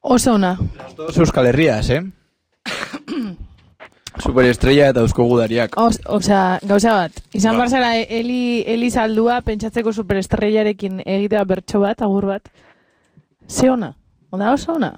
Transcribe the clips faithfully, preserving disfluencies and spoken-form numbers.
Oso ona. Euskal Herriaz, eh? Superestrella eta eusko gudariak. Osea, gauza bat. Izan ba. Barzara, Eli, Eli Zaldua pentsatzeko superestrellarekin egitea bertso bat, agur bat. Ze ona? Onda oso ona?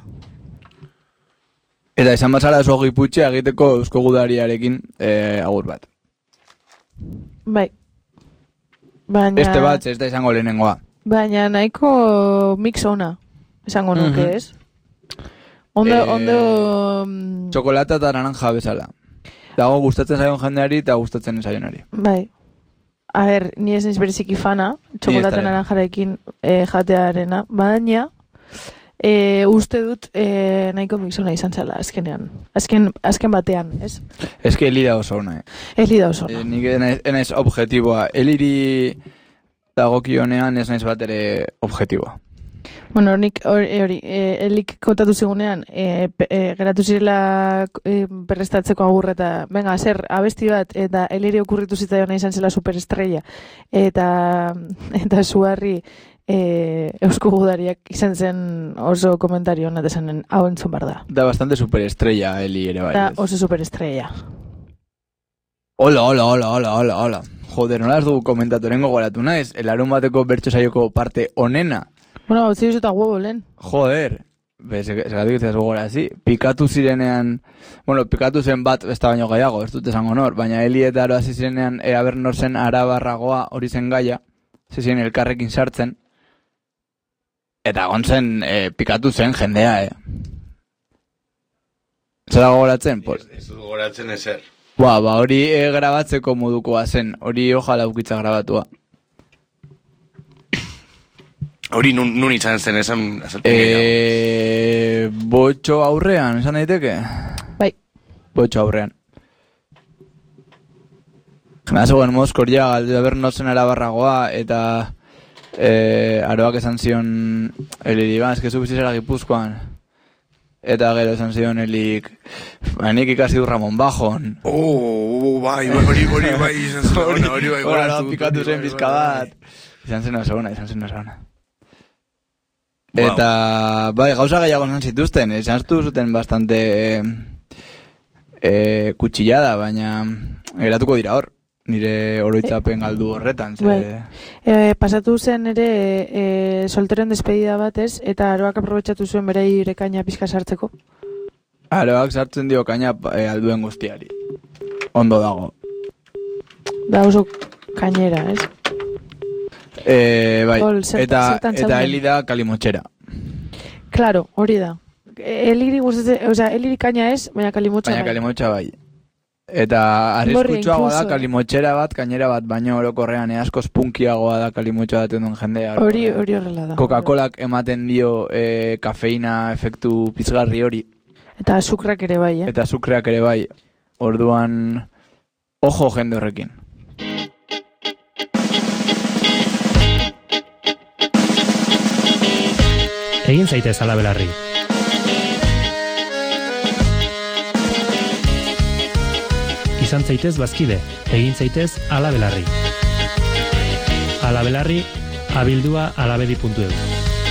Eta izan barzara oso giputxe egiteko eusko gudariarekin eh, agur bat. Bai. Baina... Beste bat, ez da izango lehenengoa. Baina nahiko mix ona, esango nuke, mm-hmm. ez? Ondo, eh, ondo... Txokolata eta naranja bezala. Dago gustatzen zaion jendeari eta gustatzen zaionari. Bai. A ber, ni ez niz bereziki fana, txokolata naranjarekin eh, jatearena, baina eh, uste dut eh, nahiko mixona izan zela, azkenean. Azken, azken batean, ez? Ez que Eli da oso ona, eh? Eli da oso ona. Eh, nik enaiz objetiboa. Eliri dagokionean ez naiz bat ere objetiboa. Bueno, nik hori, e, Elik kontatu zigunean, e, e, geratu zirela e, berrestatzeko agur eta, venga, zer, abesti bat, eta Eliri okurritu zitzaiona izan zela superestrella, eta, eta zuharri e, eusko gudariak izan zen oso komentario hona desanen, hau entzun bar da. Da bastante superestrella, Eli ere bai. Da oso superestrella. Hola, hola, hola, hola, hola, hola. Joder, nola ez dugu komentatorengo goratu naiz, el arun bateko bertso saioko parte onena. Bueno, hau ziruzuta huevo, lehen. Joder, segatik ez gogora, zi. Pikatu zirenean, bueno, pikatu zen bat, ez da baino gaiago, ez dut esango nor, baina Eli eta Aroa zirenean, ea ber nor zen arabarragoa hori zen gaia, zizien elkarrekin sartzen, eta gontzen e, pikatu zen jendea, eh. Zera gogoratzen? Ez, ez dut gogoratzen ezer. Ba, ba, hori e, grabatzeko modukoa zen, hori ojala ukitza grabatua. Hori nun, nun izan zen, esan... Eee... Botxo aurrean, esan daiteke? Bai. Botxo aurrean. Jena zegoen Moskor ja, galde haber nozen arabarragoa, eta... E, Aroak esan zion... Eliri, ba, eske zu bizizera Gipuzkoan. Eta gero esan zion Elik... Ba, nik ikasi du Ramon Bajon. Oh, bai, hori, hori, bai, izan zen ona, hori, bai, hori, pikatu zen bizka bat. Izan zen oso ona, izan zen oso ona. Wow. Eta, bai, gauza gehiago zan zituzten, izan zuten bastante e, kutsillada, baina geratuko dira hor, nire oroitzapen galdu horretan. Ze... Bai. E, pasatu zen ere e, solteren despedida batez, eta Aroak aprobetxatu zuen bere irekaina pizka sartzeko. Aroak sartzen dio kaina e, alduen guztiari. Ondo dago. Da oso kainera, ez? Eh, bai, Ol, zertan, eta, zertan eta Eli da kalimotxera. Claro, hori da. Eliri gustatzen, o sea, Eliri kaina ez, baina kalimotxa bai. Baina kalimotxa bai. Eta arriskutsuagoa da kalimotxera bat, kainera bat, baina orokorrean askoz punkiagoa da kalimotxa bat duen jendea. Hori hori horrela da. Coca-Colak ematen dio eh, kafeina efektu pizgarri hori. Eta azukrak ere bai, eh? Eta azukrak ere bai. Orduan, ojo jende horrekin. Egin zaitez alabelarri. Izan zaitez bazkide, egin zaitez alabelarri. Alabelarri, abildua alabedi puntu edu.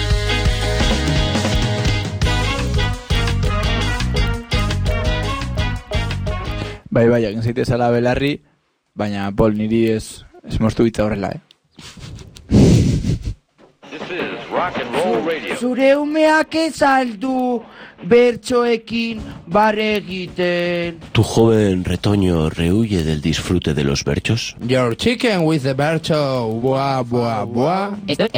Bai, bai, egin zaitez alabelarri, baina Pol niri ez, ez moztu bitza horrela, eh? Zure umeak ezaldu bertsoekin barre egiten. Tu joven retoño rehuye del disfrute de los berchos. Your chicken with the bercho, buah, buah, buah.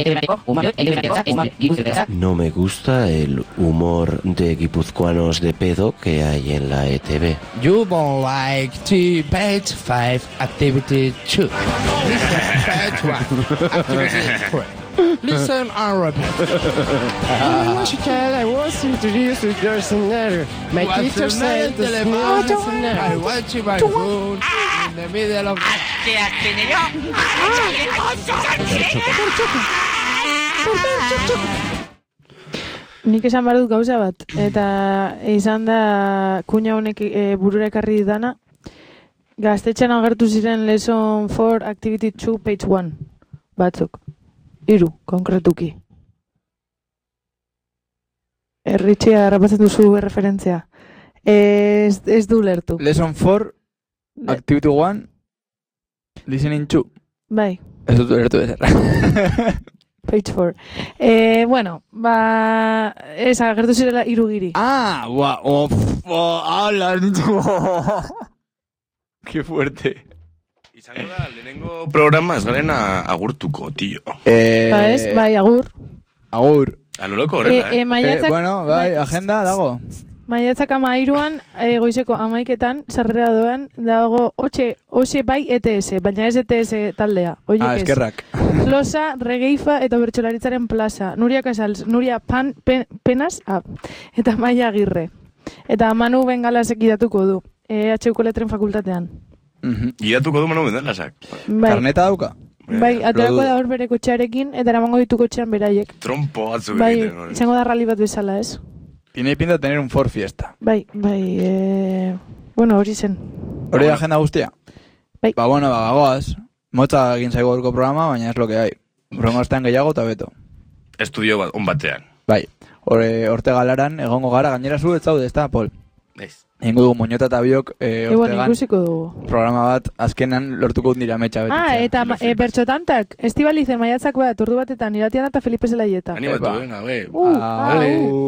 No me gusta el humor de guipuzcoanos de pedo que hay en la E T V. You don't like to page five, activity two. Page one, activity three. Listen and repeat. In Washington, I was introduced to your scenario. My teacher said the scenario. I want you by food in the middle of Nik esan behar dut gauza bat, eta izan da kuña honek e, burura ekarri dana, gaztetxean agertu ziren lesson four, activity two, page one, batzuk. Iru, konkretuki. eh, Ritxia errapatzen duzu referentzia. Eh, ez, ez du lertu. Lesson four, activity one, listening two. Bai. Ez dut lertu ezer. Page four. Eh, bueno, ba... Ez, agertu zirela irugiri. Ah, guau, of, oh, habla, Qué fuerte. Izango da, lehenengo programa ez garena agurtuko, tío. Eh, Ba ez, bai, agur. Agur. A lo loco horrela, Eh, eh? eh, maiatzak, Eh, bueno, bai, agenda dago. maiatzak amairuan, eh, goizeko amaiketan, sarrera doan, dago, hoxe, hoxe bai E T S, baina ez E T S taldea. Oiek Ah, ez. eskerrak. Losa, Regeifa eta Bertsolaritzaren plaza. Nuria Casals, Nuria Pan, pen, Penas, ah, eta Maia Agirre. Eta Manu Bengalasek idatuko du, E H Uko Letren fakultatean. Mhm. Gidatuko du Manu Bengalasek. Bai, Karneta dauka? bai, aterako Produ- da hor bere kotxearekin, eta eramango ditu kotxean beraiek. Trompo batzuk Bai, egiten. hori. izango da rally bat bezala, ez? Tiene pinta de tener un Ford Fiesta. Bai, bai, eh... Bueno, hori zen. Hori da agenda guztia? Bai. Ba, bueno, ba, bagoaz. Motza egin zaigu gorko programa, baina es lo que hay. Programa estean gehiago eta beto. Estudio bat, on batean. Bai, Hore, orte galaran, egongo gara, gainera zu ez zaude, ez da, Pol? Ez. Ingo dugu Muñota eta biok e, Egon, ortegan ikusiko dugu. programa bat azkenan lortuko dira metxa betetzea. Ah, eta ma- e, bertxotantak, Estibalizen maiatzak bat, ordu batetan, iratian eta Felipe Zelaieta. Animatu, Eba. venga, be. Uh, Ah, ah, uh.